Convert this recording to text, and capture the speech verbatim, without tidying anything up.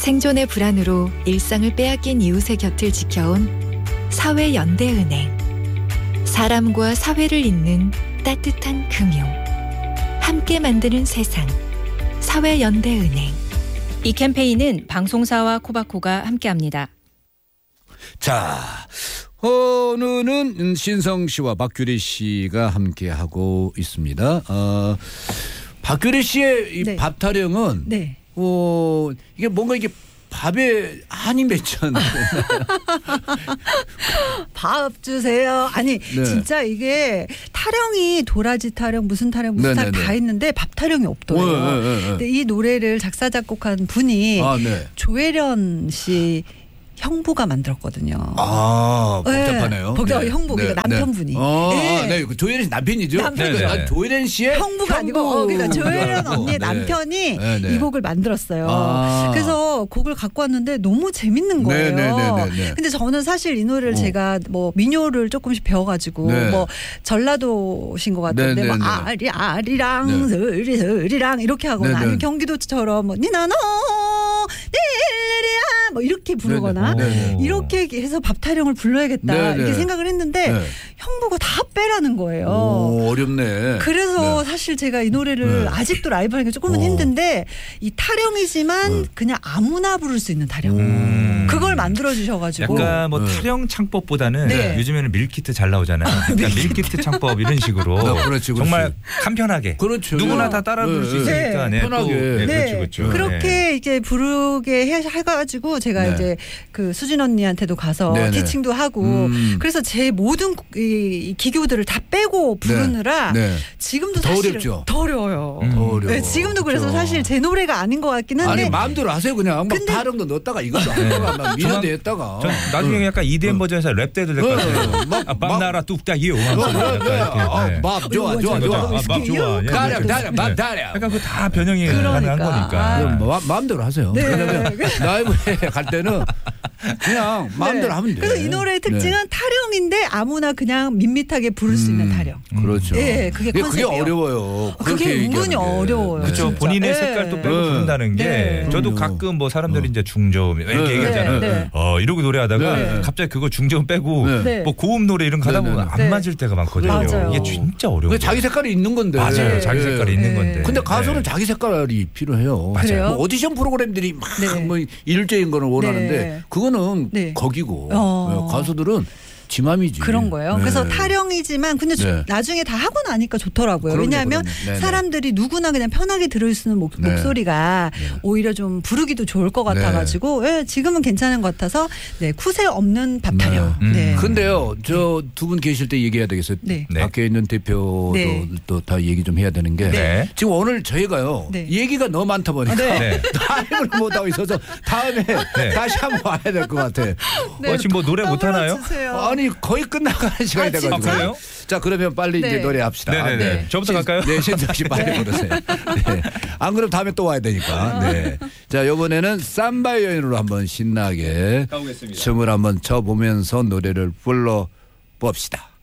생존의 불안으로 일상을 빼앗긴 이웃의 곁을 지켜온 사회연대은행. 사람과 사회를 잇는 따뜻한 금융. 함께 만드는 세상. 사회연대은행. 이 캠페인은 방송사와 코바코가 함께합니다. 자, 오늘은 신성 씨와 박규리 씨가 함께하고 있습니다. 어, 박규리 씨의 이 네. 밥 타령은 네. 어, 이게 뭔가 이게 밥에 한이 맺지 않나요? 밥 주세요. 아니 네. 진짜 이게 타령이 도라지 타령 무슨 타령 무슨 타령 네네네. 다 있는데 밥 타령이 없더라고요. 네, 네, 네, 네. 근데 이 노래를 작사 작곡한 분이 아, 네. 조혜련 씨 형부가 만들었거든요. 아, 복잡하네요. 네. 복잡 네. 형부, 그러니까 남편분이. 어, 네. 아, 네. 남편이 남편이죠. 남편이죠. 그러니까 조혜련 씨의 형부가 아니고 어, 그러니까 조혜련 언니의 네. 남편이 네, 네. 이 곡을 만들었어요. 아. 그래서 곡을 갖고 왔는데 너무 재밌는 거예요. 네, 네, 네, 네, 네. 근데 저는 사실 이 노래를 어. 제가 뭐 민요를 조금씩 배워가지고 네. 뭐 전라도신 것 같은데 네, 네, 뭐 네. 아리 아리랑 스리 스리랑 이렇게 하거나 네, 네. 아니면 경기도처럼 뭐 니나노 닐리리야 뭐 이렇게 부르거나 네, 네. 네, 네. 이렇게 해서 밥 타령을 불러야겠다 네, 네. 이렇게 생각을 했는데 네. 형부가 다 빼라는 거예요. 오, 어렵네. 그래서 네. 사실 제가 이 노래를 네. 아직도 라이브 하기가 조금은 어. 힘든데 이 타령이지만 네. 그냥 아무나 부를 수 있는 타령. 음. 그걸 만들어 주셔가지고 약간 뭐 네. 타령 창법보다는 네. 요즘에는 밀키트 잘 나오잖아요. 그러니까 밀키트 창법 이런 식으로 네, 그렇지, 그렇지. 정말 간편하게 그렇죠. 누구나 다 따라 부를 수 네, 있으니까 네. 네, 또, 편하게. 네, 네. 그렇죠, 그렇죠. 그렇게 네. 이제 부르게 해, 해가지고 제가 네. 이제 그 수진 언니한테도 가서 네네. 티칭도 하고 음. 그래서 제 모든 이, 이 기교들을 다 빼고 부르느라 네. 지금도 더 사실 어렵죠. 더 어려워요. 음. 더 어려워. 네, 지금도 그래서 그렇죠. 사실 제 노래가 아닌 것 같긴 한데 아니 마음대로 하세요 그냥 막 근데- 타령도 넣었다가 이것도 하다가 막 미련도 했다가 전 나중에 약간 이디엠 버전에서 랩 때도 될 것 같아요. 막- 아, 막- 맘나라 뚝딱이요. 어, 네, 네. 아, 밥 좋아 좋아 좋아. 아, 밥 좋아. 예, 타령 네. 타령 밥 네. 타령. 약간 그 다 변형이 그러니까. 가능한 거니까. 아. 그럼 마, 마음대로 하세요. 네. 왜냐면 라이브에 갈 때는 그냥 마음대로 네. 하면 돼. 그래서 이 노래의 특징은 타령인데 아무나 그냥 밋밋하게 부를 수 있는 타령. 네. 그렇죠. 네, 그게 그게 컨셉이에요. 어려워요. 그게 그렇게 은근히 얘기하는 게. 어려워요. 그렇죠. 진짜. 본인의 네. 색깔도 빼고 네. 부른다는 게 네. 저도 그럼요. 가끔 뭐 사람들이 이제 중저음 이렇게 네. 얘기하잖아요. 네. 네. 어 이러고 노래하다가 네. 갑자기 그거 중저음 빼고 네. 네. 뭐 고음 노래 이런 거 하다 네, 보면 네, 안 네. 맞을 때가 많거든요. 맞아요. 이게 진짜 어려워요. 그게 자기 색깔이 있는 건데. 맞아요. 네. 자기 색깔이 있는 네. 건데. 근데 가수는 네. 자기 색깔이 필요해요. 그래요? 뭐 오디션 프로그램들이 막 네. 뭐 일제인 거는 원하는데 네. 그거는 네. 거기고 어. 네, 가수들은 지 맘이지. 그런 거예요. 네. 그래서 타령이지만 근데 네. 나중에 다 하고 나니까 좋더라고요. 그럼요, 왜냐하면 그럼요. 네네. 사람들이 누구나 그냥 편하게 들을 수 있는 목, 네. 목소리가 오히려 좀 부르기도 좋을 것 같아가지고 예, 지금은 괜찮은 것 같아서 네, 쿠세 없는 밥 타령. 네. 네. 음. 근데요, 저 두 분 계실 때 얘기해야 되겠어요. 네. 네. 밖에 있는 대표도 네. 또 다 얘기 좀 해야 되는 게 네. 지금 오늘 저희가요 네. 얘기가 너무 많다 보니까 네. 타임을 못 하고 있어서 다음에 네. 다시 한번 와야 될 것 같아. 네. 어, 지금 뭐 노래 못 하나요? 떠밀어주세요. 아니 거의 끝나가는 시간이 아, 돼가지고. 진짜? 아, 그래요? 자 그러면 빨리 이제 네. 노래합시다. 네네네. 네. 저부터 갈까요? 네, 신석 씨 빨리 부르세요. 네. 안 그럼 다음에 또 와야 되니까. 네. 자 이번에는 삼바 여인으로 한번 신나게 가보겠습니다. 춤을 한번 춰보면서 노래를 불러 봅시다.